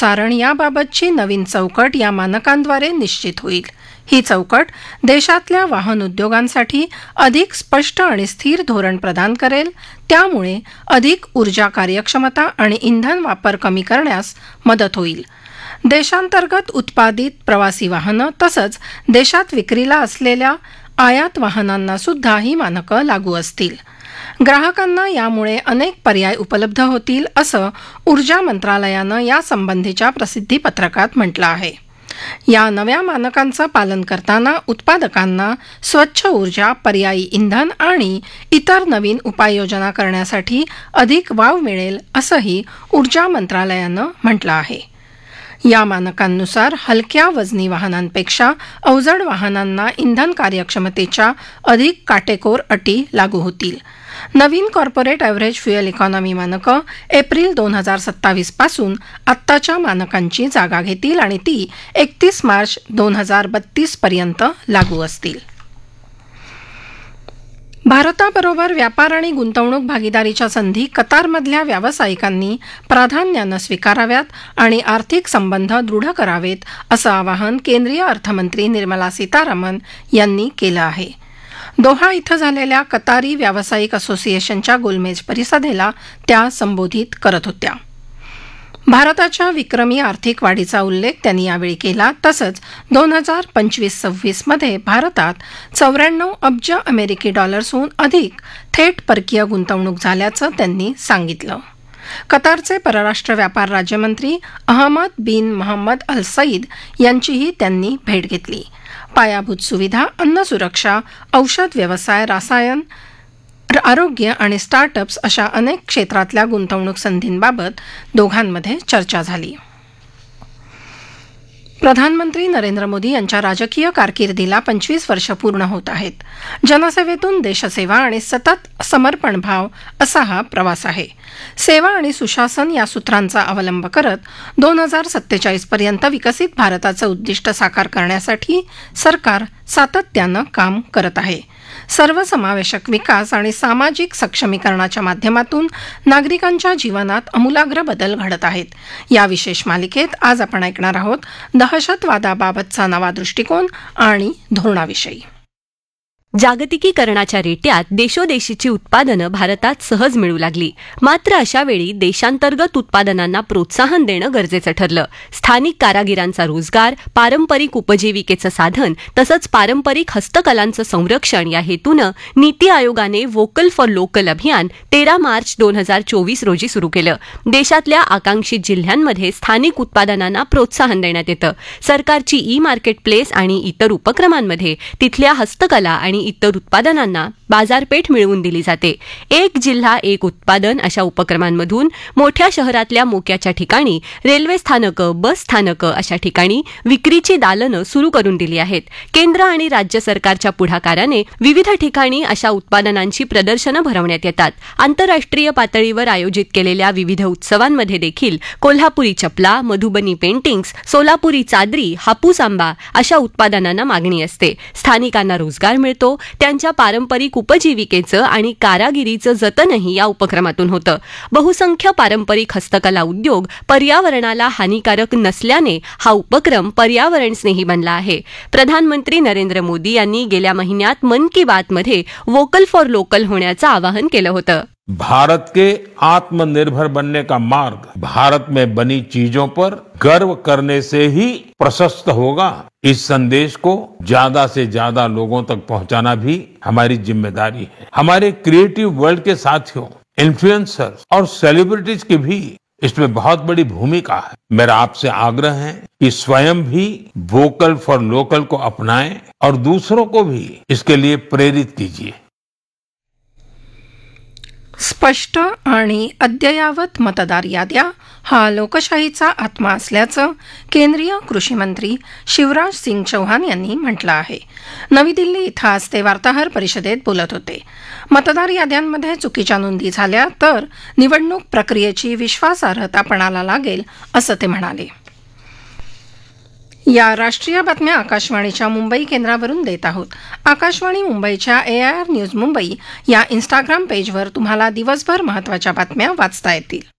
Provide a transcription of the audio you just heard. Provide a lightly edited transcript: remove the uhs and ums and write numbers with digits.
प्रसारण याबाबतची नवीन चौकट या मानकांद्वारे निश्चित होईल. ही चौकट देशातल्या वाहन उद्योगांसाठी अधिक स्पष्ट आणि स्थिर धोरण प्रदान करेल. त्यामुळे अधिक ऊर्जा कार्यक्षमता आणि इंधन वापर कमी करण्यास मदत होईल. देशांतर्गत उत्पादित प्रवासी वाहनं तसंच देशात विक्रीला असलेल्या आयात वाहनांना सुद्धा ही मानकं लागू असतील. ग्राहकांना यामुळे अनेक पर्याय उपलब्ध होतील असं ऊर्जा मंत्रालयानं यासंबंधीच्या प्रसिद्धीपत्रकात म्हटलं आहे. या नव्या मानकांचं पालन करताना उत्पादकांना स्वच्छ ऊर्जा, पर्यायी इंधन आणि इतर नवीन उपाययोजना करण्यासाठी अधिक वाव मिळेल असंही ऊर्जा मंत्रालयानं म्हटलं आहे. या मानकांनुसार हलक्या वजनी वाहनांपेक्षा अवजड वाहनांना इंधन कार्यक्षमतेच्या अधिक काटेकोर अटी लागू होतील. नवीन कॉर्पोरेट ॲव्हरेज फ्युएल इकॉनॉमी मानकं एप्रिल 2027 पासून आत्ताच्या मानकांची जागा घेतील आणि ती 31 मार्च 2032 पर्यंत लागू असतील. भारताबरोबर व्यापार आणि गुंतवणूक भागीदारीच्या संधी कतारमधल्या व्यावसायिकांनी प्राधान्यानं स्वीकाराव्यात आणि आर्थिक संबंध दृढ करावेत असं आवाहन केंद्रीय अर्थमंत्री निर्मला सीतारामन यांनी केलं आहे. दोहा इथं झालेल्या कतारी व्यावसायिक असोसिएशनच्या गोलमेज परिषदेला त्या संबोधित करत होत्या. भारताच्या विक्रमी आर्थिक वाढीचा उल्लेख त्यांनी यावेळी केला. तसंच 2025-26 मध्ये भारतात 94 अब्ज अमेरिकी डॉलर्सहून अधिक थेट परकीय गुंतवणूक झाल्याचं त्यांनी सांगितलं. कतारचे परराष्ट्र व्यापार राज्यमंत्री अहमद बिन मोहम्मद अल सईद यांचीही त्यांनी भेट घेतली. पायाभूत सुविधा, अन्न सुरक्षा, औषध व्यवसाय, रसायन, आरोग्य आणि स्टार्टअप्स अशा अनेक क्षेत्रातल्या गुंतवणूक संधींबाबत दोघांमध्ये चर्चा झाली. प्रधानमंत्री नरेंद्र मोदी यांच्या राजकीय कारकिर्दीला 25 वर्ष पूर्ण होत आहेत. जनसेवेतून देशसेवा आणि सतत समर्पण भाव असा हा प्रवास आहे. सेवा आणि सुशासन या सूत्रांचा अवलंब करत 2047 पर्यंत विकसित भारताचं उद्दिष्ट साकार करण्यासाठी सरकार सातत्यानं काम करत आहे. सर्वसमावेशक विकास आणि सामाजिक सक्षमीकरणाच्या माध्यमातून नागरिकांच्या जीवनात आमूलाग्र बदल घडत आहेत. या विशेष मालिकेत आज आपण ऐकणार आहोत दहशतवादाबाबतचा नवा दृष्टिकोन आणि धोरणाविषयी. जागतिकीकरणाच्या रेट्यात देशोदेशीची उत्पादनं भारतात सहज मिळू लागली. मात्र अशावेळी देशांतर्गत उत्पादनांना प्रोत्साहन देणं गरजेचं ठरलं. स्थानिक कारागिरांचा रोजगार, पारंपरिक उपजीविकेचं साधन तसंच पारंपरिक हस्तकलांचं संरक्षण या हेतूनं नीती आयोगाने व्होकल फॉर लोकल अभियान 13 मार्च 2024 रोजी सुरू केलं. देशातल्या आकांक्षित जिल्ह्यांमध्ये स्थानिक उत्पादनांना प्रोत्साहन देण्यात येतं. सरकारची ई मार्केट प्लेस आणि इतर उपक्रमांमध्ये तिथल्या हस्तकला आणि इतर उत्पादनांना बाजारपेठ मिळवून दिली जाते. एक जिल्हा एक उत्पादन अशा उपक्रमांमधून मोठ्या शहरातल्या मोक्याच्या ठिकाणी रेल्वे स्थानकं, बस स्थानकं अशा ठिकाणी विक्रीची दालनं सुरू करून दिली आहेत. केंद्र आणि राज्य सरकारच्या पुढाकाराने विविध ठिकाणी अशा उत्पादनांची प्रदर्शनं भरवण्यात येतात. आंतरराष्ट्रीय पातळीवर आयोजित केलेल्या विविध उत्सवांमध्ये देखील कोल्हापुरी चपला, मधुबनी पेंटिंग्स, सोलापुरी चादरी, हापूस आंबा अशा उत्पादनांना मागणी असते. स्थानिकांना रोजगार मिळतो. त्यांच्या पारंपरिक उपजीविकेचं आणि कारागिरीचं जतनही या उपक्रमातून होतं. बहुसंख्य पारंपरिक हस्तकला उद्योग पर्यावरणाला हानिकारक नसल्याने हा उपक्रम पर्यावरणस्नेही बनला आहे. प्रधानमंत्री नरेंद्र मोदी यांनी गेल्या महिन्यात मन की बातमध्ये वोकल फॉर लोकल होण्याचं आवाहन केलं होतं. भारत के आत्मनिर्भर बनने का मार्ग भारत में बनी चीजों पर गर्व करने से ही प्रशस्त होगा. इस संदेश को ज्यादा से ज्यादा लोगों तक पहुंचाना भी हमारी जिम्मेदारी है. हमारे क्रिएटिव वर्ल्ड के साथियों, इन्फ्लुएंसर्स और सेलिब्रिटीज की भी इसमें बहुत बड़ी भूमिका है. मेरा आपसे आग्रह है कि स्वयं भी वोकल फॉर लोकल को अपनाएं और दूसरों को भी इसके लिए प्रेरित कीजिए. स्पष्ट आणि अद्ययावत मतदार याद्या हा लोकशाहीचा आत्मा असल्याचं केंद्रीय कृषी मंत्री शिवराज सिंग चौहान यांनी म्हटलं आहे. नवी दिल्ली इथं आज ते वार्ताहर परिषदेत बोलत होते. मतदार याद्यांमध्ये चुकीच्या नोंदी झाल्या तर निवडणूक प्रक्रियेची विश्वासार्हता पणाला लागेल असं ते म्हणाले. या राष्ट्रीय बातम्या आकाशवाणीच्या मुंबई केंद्रावरून देत आहोत. आकाशवाणी मुंबईच्या AIR न्यूज मुंबई या इंस्टाग्राम पेजवर तुम्हाला दिवसभर महत्त्वाच्या बातम्या वाचता येतील.